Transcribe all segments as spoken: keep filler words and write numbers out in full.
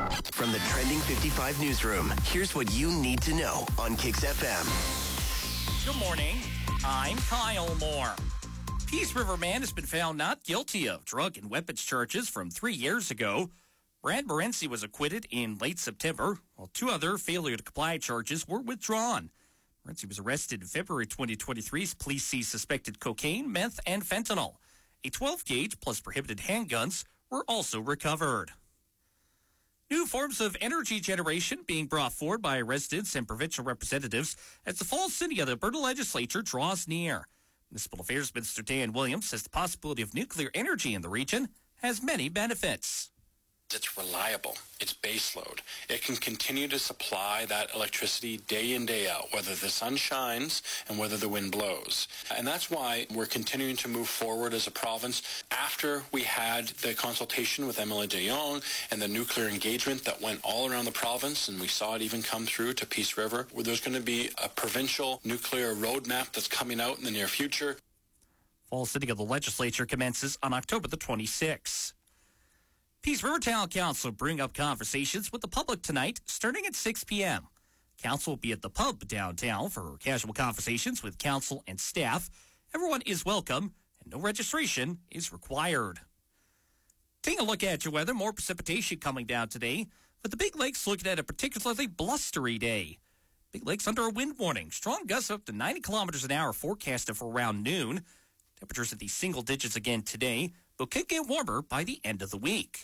From the Trending fifty-five newsroom, here's what you need to know on Kicks F M. Good morning. I'm Kyle Moore. Peace River man has been found not guilty of drug and weapons charges from three years ago. Brad Morency was acquitted in late September, while two other failure to comply charges were withdrawn. Morency was arrested in February twenty twenty-three as police seized suspected cocaine, meth, and fentanyl. A twelve gauge plus prohibited handguns were also recovered. New forms of energy generation being brought forward by residents and provincial representatives as the fall sitting of the Alberta legislature draws near. Municipal Affairs Minister Dan Williams says the possibility of nuclear energy in the region has many benefits. It's reliable. It's baseload. It can continue to supply that electricity day in, day out, whether the sun shines and whether the wind blows. And that's why we're continuing to move forward as a province. After we had the consultation with Emily de Jong and the nuclear engagement that went all around the province, and we saw it even come through to Peace River, where there's going to be a provincial nuclear roadmap that's coming out in the near future. Fall sitting of the legislature commences on October the twenty-sixth. Peace River Town Council bring up conversations with the public tonight starting at six p.m. Council will be at the pub downtown for casual conversations with council and staff. Everyone is welcome and no registration is required. Taking a look at your weather, more precipitation coming down today, with the Big Lakes looking at a particularly blustery day. Big Lakes under a wind warning. Strong gusts up to ninety kilometers an hour forecasted for around noon. Temperatures at the single digits again today, but could get warmer by the end of the week.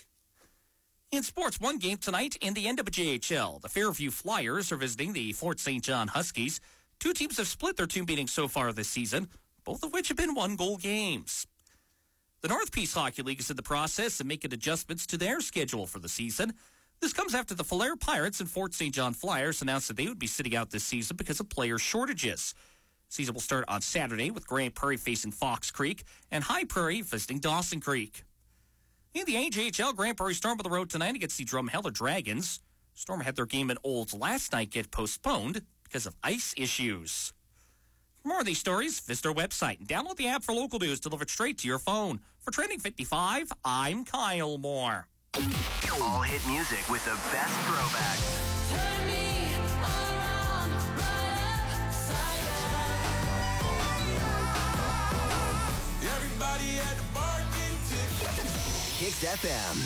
In sports, one game tonight in the N W J H L. The Fairview Flyers are visiting the Fort Saint John Huskies. Two teams have split their two meetings so far this season, both of which have been one-goal games. The North Peace Hockey League is in the process of making adjustments to their schedule for the season. This comes after the Falher Pirates and Fort Saint John Flyers announced that they would be sitting out this season because of player shortages. Season will start on Saturday with Grand Prairie facing Fox Creek and High Prairie visiting Dawson Creek. In the A J H L, Grand Prairie Storm on the road tonight against the Drumheller Dragons. Storm had their game in Olds last night get postponed because of ice issues. For more of these stories, visit our website and download the app for local news delivered straight to your phone. For Trending fifty-five, I'm Kyle Moore. All hit music with the best throwbacks. Turn me around, right upside down. Everybody at the bar getting tipsy. Kicks F M.